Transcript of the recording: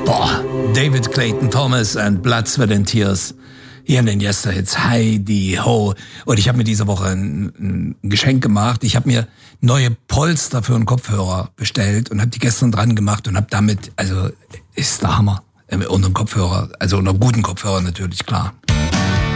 Boah, David Clayton Thomas and Blood, Sweat and Tears. Hier in den Yester-Hits, Heidi Ho. Und ich habe mir diese Woche ein Geschenk gemacht. Ich habe mir neue Polster für einen Kopfhörer bestellt und habe die gestern dran gemacht und habe damit, also ist der Hammer, unter dem Kopfhörer, also unter einem guten Kopfhörer natürlich, klar.